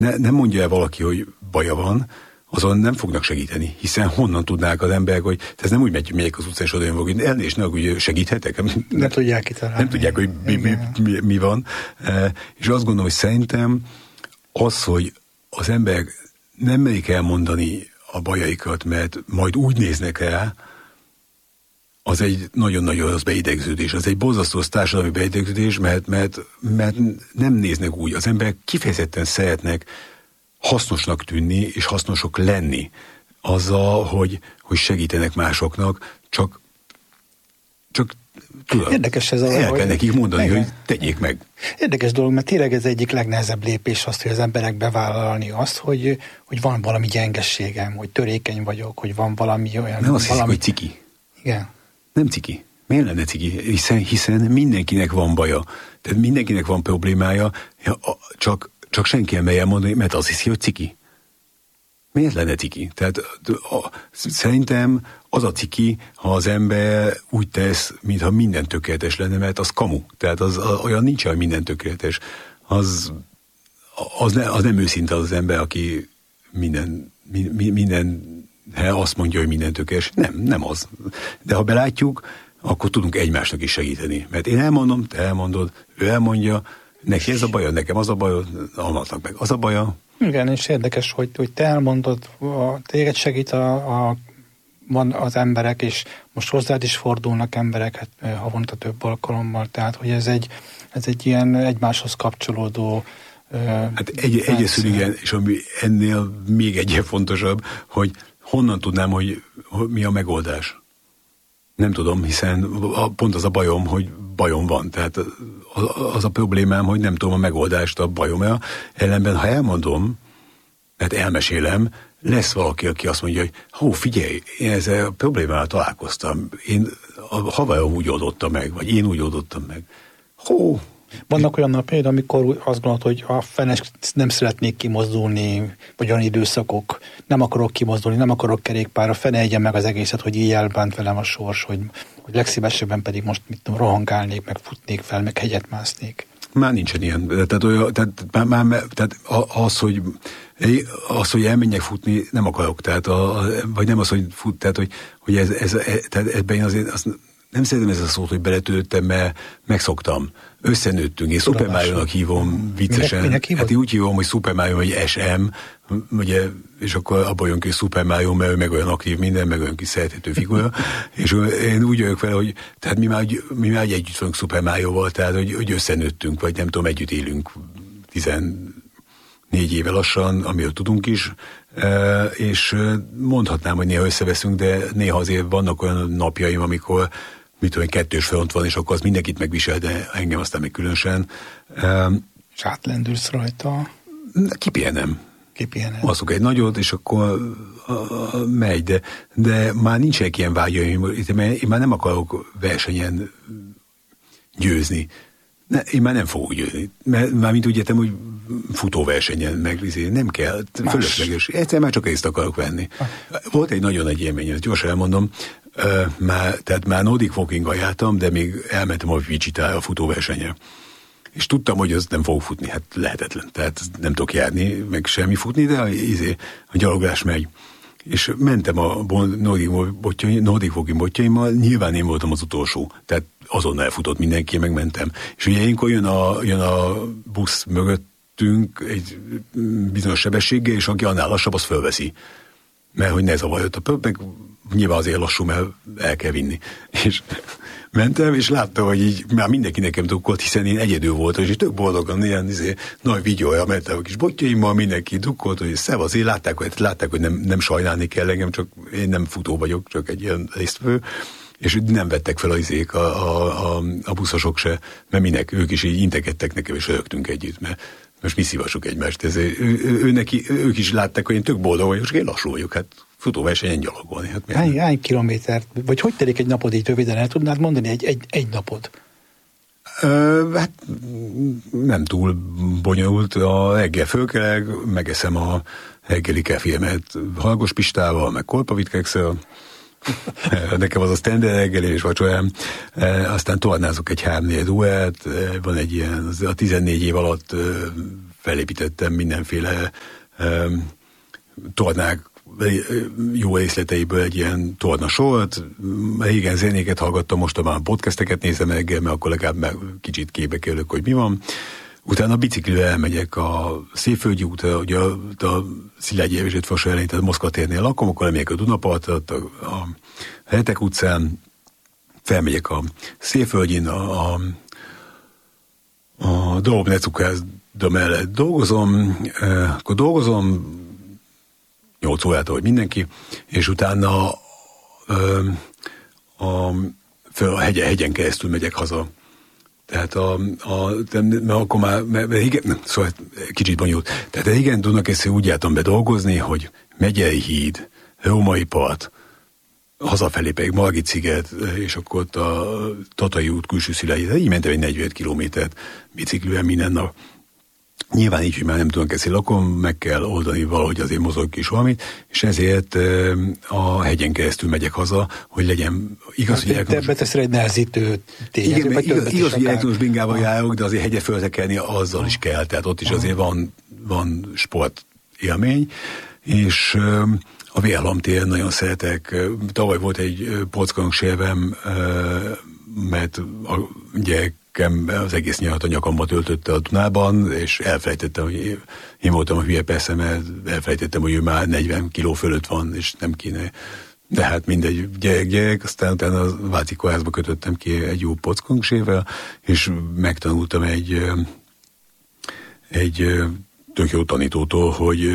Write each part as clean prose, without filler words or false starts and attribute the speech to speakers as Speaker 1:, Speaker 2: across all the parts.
Speaker 1: Nem mondja el valaki, hogy baja van, azon nem fognak segíteni, hiszen honnan tudnák az emberek, hogy ez nem úgy megyek az utcán, és oda jön valaki, elnézést, hogy segíthetek?
Speaker 2: Nem tudják kitalálni.
Speaker 1: Nem tudják, hogy mi van. És azt gondolom, hogy szerintem az, hogy az emberek nem merik elmondani a bajaikat, mert majd úgy néznek el, az egy nagyon-nagyon rossz beidegződés. Az egy borzasztó társadalmi beidegződés, mert nem néznek úgy. Az emberek kifejezetten szeretnek hasznosnak tűnni, és hasznosok lenni azzal, hogy segítenek másoknak, csak tudod,
Speaker 2: érdekes ez
Speaker 1: el kell nekik mondani, hogy tegyék meg.
Speaker 2: Érdekes dolog, mert tényleg ez egyik legnehezebb lépés azt, hogy az emberek bevállalni azt, hogy van valami gyengességem, hogy törékeny vagyok, hogy van valami olyan...
Speaker 1: Nem azt hiszik, hogy ciki.
Speaker 2: Igen.
Speaker 1: Nem ciki. Miért lenne ciki? Hiszen mindenkinek van baja. Tehát mindenkinek van problémája, csak senki nem merje mondani, mert azt hiszi, hogy ciki. Miért lenne ciki? Tehát szerintem az a ciki, ha az ember úgy tesz, mintha minden tökéletes lenne, mert az kamu. Tehát olyan nincs, hogy minden tökéletes. Az nem őszinte az ember, aki minden azt mondja, hogy minden tökéletes. Nem az. De ha belátjuk, akkor tudunk egymásnak is segíteni. Mert én elmondom, te elmondod, ő elmondja, neki ez a baja, nekem az a baja, annak meg az a baja.
Speaker 2: Igen, és érdekes, hogy te elmondod, téged segít van az emberek, és most hozzád is fordulnak emberek, hát havonta több alkalommal, tehát, hogy ez egy ilyen egymáshoz kapcsolódó...
Speaker 1: Hát egyesül igen, és ami ennél még egyre fontosabb, hogy honnan tudnám, hogy mi a megoldás. Nem tudom, hiszen pont az a bajom, hogy bajom van. Tehát az a problémám, hogy nem tudom a megoldást a bajomra. Ellenben, ha elmondom, tehát elmesélem, lesz valaki, aki azt mondja, hogy figyelj, én ezzel a problémával találkoztam. Én a haverom úgy oldottam meg, vagy én úgy oldottam meg.
Speaker 2: Vannak olyan napjaid, amikor azt gondolod, hogy a fenes nem szeretnék kimozdulni, vagy olyan időszakok, nem akarok kimozdulni, nem akarok kerékpárra, fene egyen meg az egészet, hogy így elbánt velem a sors, hogy legszívesebben pedig most rohangálnék, meg futnék fel, meg hegyet másznék.
Speaker 1: Már nincsen ilyen. Tehát az, hogy elmenjek futni, nem akarok. Tehát vagy nem az, hogy fut, tehát hogy tehát ebben én azért azt nem szeretem ezt a szót, hogy beletöltöttem, mert megszoktam. Összenőttünk. Én Super Mario-nak hívom viccesen. Hát én úgy hívom, hogy Super Mario, vagy SM, ugye, és akkor abban jön ki Super Mario, mert ő meg olyan aktív minden, meg olyan kis szerethető figura. És én úgy jövök vele, hogy tehát mi már együtt vagyunk Super Mario-val, tehát hogy összenőttünk, vagy nem tudom, együtt élünk 14 éve lassan, amiről tudunk is, és mondhatnám, hogy néha összeveszünk, de néha azért vannak olyan napjaim, amikor mit tudom, kettős front van, és akkor az mindenkit megvisel, de engem aztán még különösen.
Speaker 2: És átlendülsz rajta?
Speaker 1: Kipihenem. Alszok egy nagyot, és akkor megy, de már nincsenek ilyen vágyaim, én már nem akarok versenyen győzni. Én már nem fogok győzni. Már mint úgy értem, hogy futóversenyen meg nem kell, fölösleges. Egyszer már csak részt akarok venni. Volt egy nagyon nagy élmény, ezt gyorsan elmondom. Tehát már Nordic Walking-gal jártam, de még elmentem a Wichita-ra a futóversenyen. És tudtam, hogy az nem fogok futni, hát lehetetlen. Tehát nem tudok járni, meg semmi futni, de a gyaloglás megy. És mentem a Nordic Walking botjaimmal, nyilván én voltam az utolsó. Tehát azonnal elfutott mindenki, megmentem. És ugye ilyenkor jön a busz mögöttünk egy bizonyos sebességgel, és aki annál lassabb, az fölveszi. Mert hogy ne zavarjott a pöp, meg nyilván azért lassú, mert el kell vinni. És mentem, és láttam, hogy így már mindenki nekem drukkolt, hiszen én egyedül voltam, és tök boldogan ilyen nagy videója mentem a kis botjaimmal, mindenki drukkolt, hogy szevasz, én látták, hogy nem sajnálni kell engem, csak én nem futó vagyok, csak egy ilyen résztvevő, és nem vettek fel a buszosok se, mert minek, ők is így integettek nekem, és rögtünk együtt, mert most mi szívassuk egymást. Ők is látták, hogy én tök boldog vagyok, és én lassú vagyok, hát futóversenyen gyalogolni. Hát
Speaker 2: hány kilométert, vagy hogy telik egy napod így röviden, el tudnád mondani egy napod?
Speaker 1: Hát nem túl bonyolult. A reggel fölkelek, megeszem a reggeli kefémet Halgos Pistával, meg kolpavitkekszel. Nekem az a standard reggelés vacsorám. Aztán tornázok egy 3-4 órát, van egy ilyen, a 14 év alatt felépítettem mindenféle tornák jó részleteiből egy ilyen tornasort. Régen zenéket hallgattam, most már podcasteket nézem reggel, mert akkor legalább kicsit képbe kerülök, hogy mi van. Utána biciklivel elmegyek a Széföldi útra, ugye a Szilágyi Erzsébet fasa elején, tehát Moszkva térnél lakom, akkor elmegyek a Dunapartra, a Hetek utcán, felmegyek a Széföldin, a Drobné cukrászda mellett dolgozom, akkor dolgozom 8 órától, hogy mindenki, és utána a hegyen keresztül megyek haza. Tehát mert akkor már, igen, szóval kicsit bonyolult. Tehát igen, Dunakeszin úgy jártam be dolgozni, hogy Megyeri híd, Római part, hazafelé pedig Margit-sziget, és akkor ott a Tatai út külső Szilágyi, így mentem egy 45 kilométert biciklivel minden nap. Nyilván így, hogy már nem Dunakeszin lakom, meg kell oldani valahogy azért mozog is valamit, és ezért a hegyen keresztül megyek haza, hogy legyen igaz, hogy
Speaker 2: elektromos... Te beteszel egy nehezítő tényező,
Speaker 1: igen, igaz, hogy elektromos bringával járok, de azért hegyre föltekelni azzal is kell, tehát ott is azért van sport élmény, és a Vérhalomtéren nagyon szeretek. Tavaly volt egy pockanksérvem, mert a gyerekem az egész nyarat a nyakamba töltötte a Dunában, és elfelejtettem, hogy én voltam a hülye persze, mert elfelejtettem, hogy ő már 40 kiló fölött van, és nem kéne. De hát mindegy, gyerek, aztán utána a Váci kórházba kötöttem ki egy jó pockanksérvel, és megtanultam egy tök jó tanítótól, hogy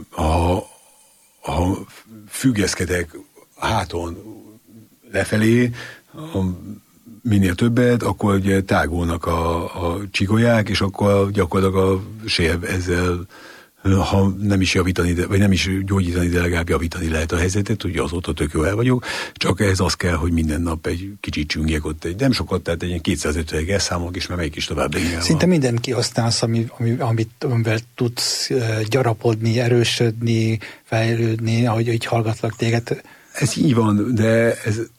Speaker 1: ha függeszkedek háton lefelé, minél többet, akkor ugye tágulnak a csigolyák, és akkor gyakorlatilag a sérv ezzel, ha nem is javítani, vagy nem is gyógyítani, de legalább javítani lehet a helyzetet, ugye azóta tök jó el vagyok, csak ehhez az kell, hogy minden nap egy kicsit csüngjek ott, nem sokat, tehát egy ilyen 250-ig elszámolok, és már melyik is tovább lényel.
Speaker 2: Szinte minden kihasználsz, amivel tudsz gyarapodni, erősödni, fejlődni, ahogy így hallgatlak téged.
Speaker 1: Ez így van, de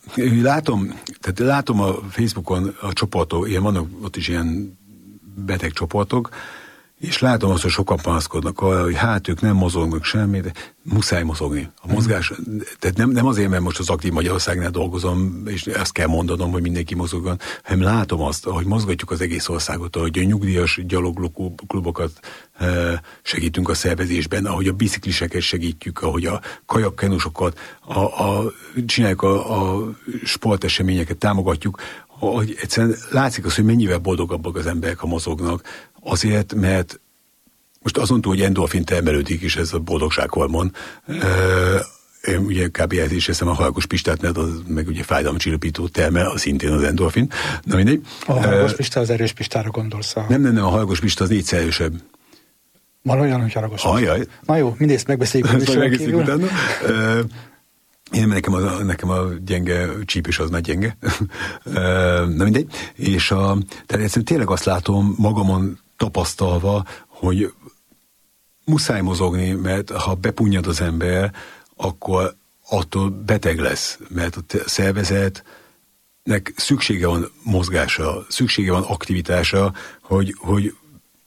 Speaker 1: látom a Facebookon a csoportok, vannak ott is ilyen beteg csoportok, és látom azt, hogy sokan panaszkodnak arra, hogy hát ők nem mozognak semmit, de muszáj mozogni. A mozgás, tehát nem azért, mert most az Aktív Magyarországnál dolgozom, és ezt kell mondanom, hogy mindenki mozogjon, hanem látom azt, hogy mozgatjuk az egész országot, ahogy a nyugdíjas gyaloglóklubokat segítünk a szervezésben, ahogy a bicikliseket segítjük, ahogy a kajakkenusokat, csináljuk a sporteseményeket, támogatjuk, hogy egyszerűen látszik az, hogy mennyivel boldogabbak az emberek, ha mozognak. Azért, mert most azon túl, hogy endorfin termelődik, és ez a boldogsághormon, én ugye kb. Ez is eszem a Hallgós Pistát, mert az meg ugye fájdalomcsillapító termel, az szintén az endorfin. Na mindegy.
Speaker 2: A Hallgós Pista az erős Pistára gondolsz?
Speaker 1: Nem, a Hallgós Pista az 4-szer erősebb.
Speaker 2: Van olyan, hogy Hallgós Pista.
Speaker 1: Ajaj.
Speaker 2: Na jó, mindezt megbeszéljük.
Speaker 1: Én nekem a gyenge csípős az nagy gyenge. Na mindegy. És tehát egyszerűen tényleg azt látom magamon tapasztalva, hogy muszáj mozogni, mert ha bepunnyad az ember, akkor attól beteg lesz, mert a szervezetnek szüksége van mozgásra, szüksége van aktivitásra, hogy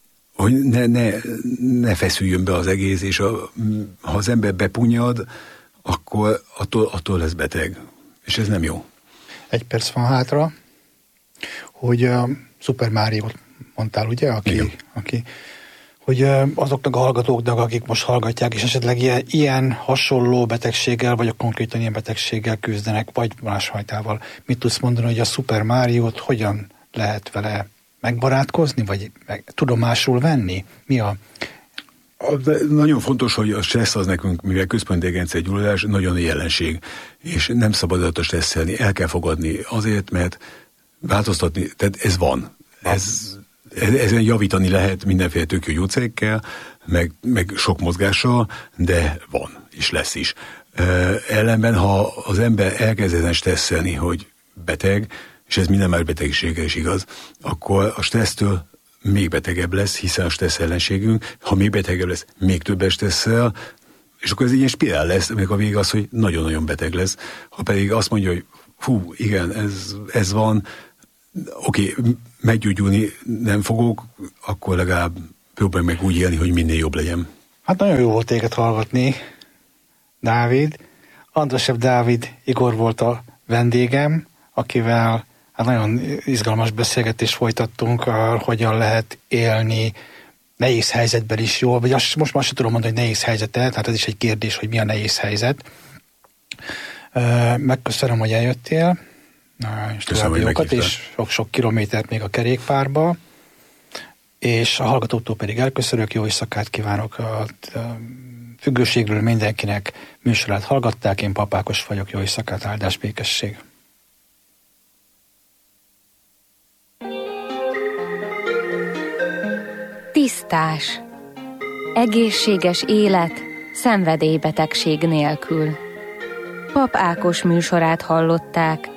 Speaker 1: ne feszüljön be az egész, és ha az ember bepunnyad, akkor attól lesz beteg. És ez nem jó.
Speaker 2: 1 perc van hátra, hogy Super Máriót mondtál, ugye? Aki hogy azoknak a hallgatóknak, akik most hallgatják, és esetleg ilyen hasonló betegséggel, vagy konkrétan ilyen betegséggel küzdenek, vagy másfajtával, mit tudsz mondani, hogy a Super Máriót hogyan lehet vele megbarátkozni, vagy tudomásul venni? Mi a...
Speaker 1: Nagyon fontos, hogy a stressz az nekünk, mivel központi idegrendszergyulladás, nagyon a jelenség, és nem szabad a stresszelni, el kell fogadni azért, mert változtatni, tehát ez van. Ezen javítani lehet mindenféle tök jó gyógyszerekkel, meg sok mozgással, de van, és lesz is. Ellenben, ha az ember elkezd ezen stresszelni, hogy beteg, és ez minden más betegségre is igaz, akkor a stressztől még betegebb lesz, hiszen a stressz ellenségünk, ha még betegebb lesz, még többet stresszel, és akkor ez egy ilyen spirál lesz, amikor a vége az, hogy nagyon-nagyon beteg lesz. Ha pedig azt mondja, hogy fú, igen, ez van, oké, meggyógyulni nem fogok, akkor legalább Próbálj meg úgy élni, hogy minél jobb legyen.
Speaker 2: Hát nagyon jó volt téged hallgatni, Dávid. Andrasev Dávid Igor volt a vendégem, akivel hát nagyon izgalmas beszélgetést folytattunk, hogyan lehet élni nehéz helyzetben is jól, vagy most már sem tudom mondani, hogy nehéz helyzetet, hát ez is egy kérdés, hogy mi a nehéz helyzet. Megköszönöm, hogy eljöttél, és további jókat, és sok-sok kilométert még a kerékpárba, és a hallgatóktól pedig elköszönök, jó éjszakát kívánok, a függőségről mindenkinek műsorát hallgatták, én Papákos vagyok, jó éjszakát, áldás, békesség.
Speaker 3: Tisztás. Egészséges élet, szenvedélybetegség nélkül. Pap Ákos műsorát hallották,